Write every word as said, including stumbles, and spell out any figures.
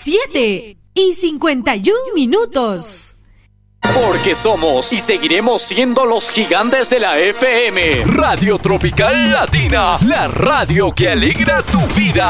siete y cincuenta y un minutos. Porque somos y seguiremos siendo los gigantes de la F M. Radio Tropical Latina, la radio que alegra tu vida.